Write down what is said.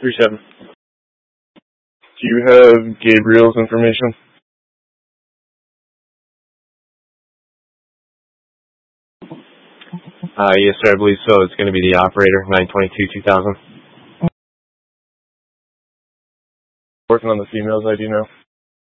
37. Do you have Gabriel's information? Yes, sir, I believe so. It's going to be the operator, 922-2000. Working on the females ID now.